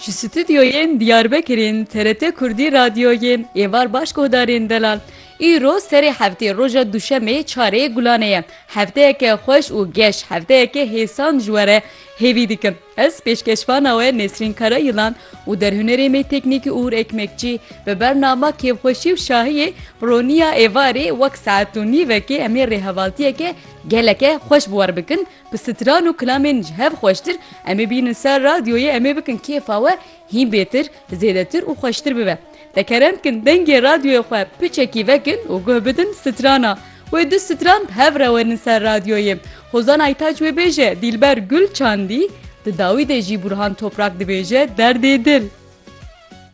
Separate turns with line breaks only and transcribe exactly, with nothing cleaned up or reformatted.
Ji stüdyoyên Diyarbekirên T R T Kurdî Radyoyê êvar başguhdarên Delal. Îro serê heftê roja duşemê çarê Gulanê ye. Hefteyeke xweş û geş, hefteyeke hêsan ji we re hêvî dikim. Ez pêşkeşvana we Nesrîn Karayılan û derhunerê me teknîkî Uğur Ekmekçî bi bernama Kêfxweşî û Şahiyê roniya êvarê wek saet û nîvekê em ê rêhevaltiyeke geleke xweş bi wer bikin. Bi stran û kilamên ji hev xweştir em ê bînin ser radyoyê em ê bikin kêfa we hîn bêtir, zêdetir û xweştir bibe. Dekerem kin dengê radyoya xwe piçekî vekin û guh bidin strana. Wê du stran hev re werin ser radyoyê. Hozan Aytaç wê bêje Dilber Gül Çandî, di dawî de jî Burhan Toprak dibêje derdê dil.